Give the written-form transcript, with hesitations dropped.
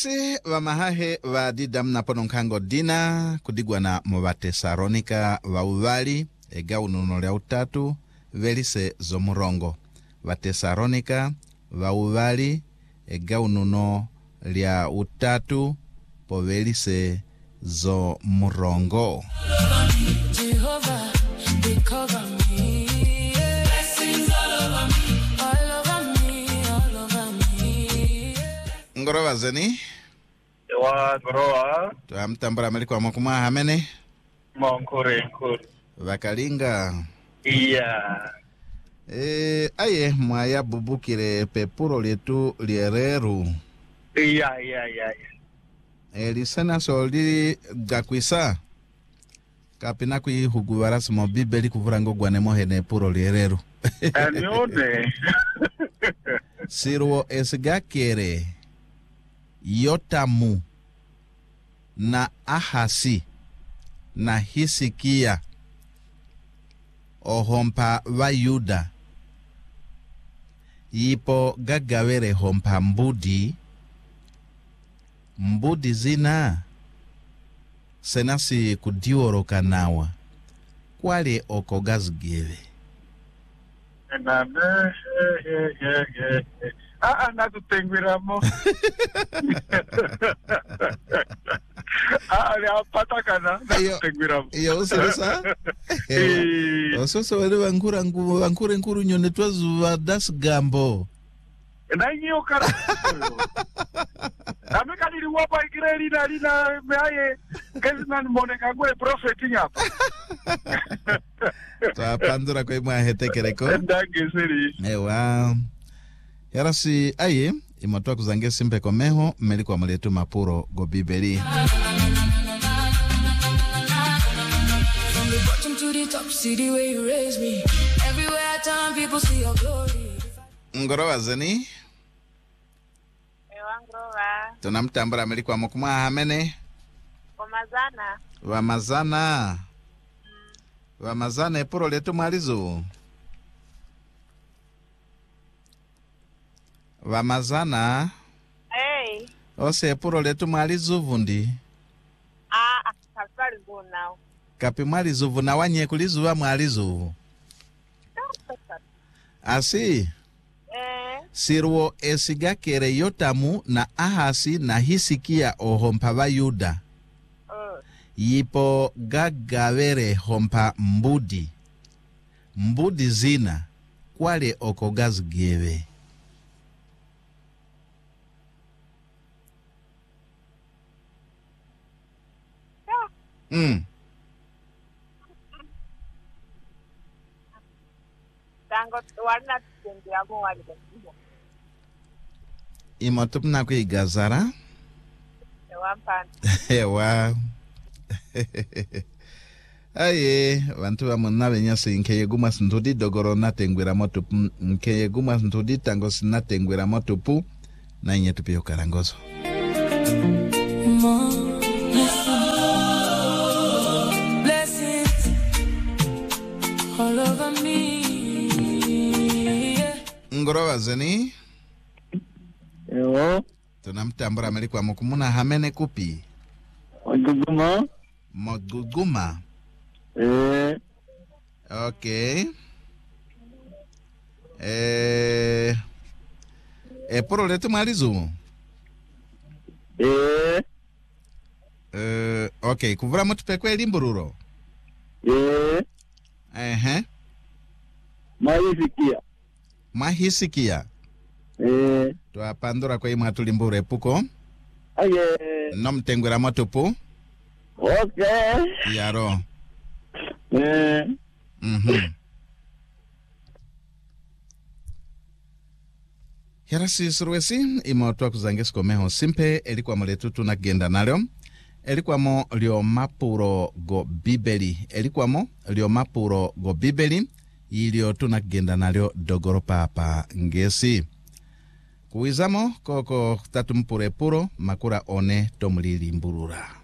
Si vamahahe va didam na pononkango dina kudigwa na muvatesaronika va uvali ega ununo lya utatu velise zomurongo. Vatesaronika va uvali ega ununo lya utatu po velise zomurongo. Jehovah, they cover me. Blessings all over me, all over me. Ngorova zeni? Ewa ngorowa. Tuamtambura melikwa mokuma hamene? Nkuri. Vakalinga. Iya. Aye mwaya bubukire pepuro lietu liereru. Iya. Lisana soli gakwisa. Kapina kui huguvarasi mo bibeli kuvurango gwanemo hene puro liereru. Anione. Sirwo esgakere Yotamu na Ahasi na Hisikia ohompa wa Yuda yipo gagawere hompa mbudi zina senasi kudioroka nawa kwale okogazgeve Natutengwiramo. Patakana. Natutengwiramo. Iyo usirisa? Ososo wale wankure nkuru nyone twazuva das gambo. Na nyo kara. Ameka niliwapa ikireli na lina meaye kesman moneka ngwe propheting hapa. Twapandura kwa imwa hetekereko. Ndange seri. Ewa. Yarasi aye imatoa kuzange simpe komeho melikwa muletu mapuro go bibeli. Ngorova zeni? Ewa ngorova. Tunamtambura melikwa mokuma hamene? Wamazana. Wamazana epuro letu mwalizu. Wamazana. Hey. Ose epuro letu mwalizu vundi. Kapari now. Kapi mwalizu vuna wanye kulizuwa mwalizu. Asi. Sirwo esigakere Yotamu na Ahasi na Hisikia ohompa wa Yuda. Yipo gagawere hompa mbudi zina kwale okogazgeve. Tango wana tengya mo wali. Imotup na kuigazara? Ewa mpan. Ewa. Aye, wantu wa munabe nyasi nkeye guma sintudi dogoro na tengwira motupu. Nkeye guma sintudi tango sina tengwira motupu. Na inye tupi ukarangozo. Blessings all over me. Ngorova zeni? Ewa. Tunamtambura melikwa mukumuna hamene kupi? Moguguma. Okay. Poro letu mwalizu? Okay, kuvura mutu pekwe limbururo? Mahisikia. Tuapandura kwa imu atulimburu epuko. Nomtengwira motupu. Okay. Yaro. Yarasi suruwesi imotoa kuzangesko komeho simpe elikuwa moletu tunagenda nalyo. Elikuwa mo lio mapuro go bibeli. Elikuwa mo lio mapuro go bibeli. Ilio tunagenda nalyo dogoro papa ngesi. Kuizamo koko tatu mpure puro makura one tomulili mburura.